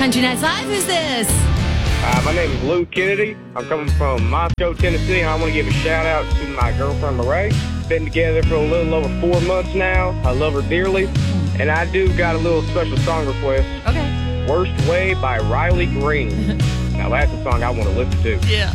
Country Nights Live. Who's this? My name is Lou Kennedy. I'm coming from Moscow, Tennessee, and I want to give a shout out to my girlfriend, Lorraine. Been together for a little over 4 months now. I love her dearly. And I do got a little special song request. Okay. Worst Way by Riley Green. Now, that's a song I want to listen to. Yeah.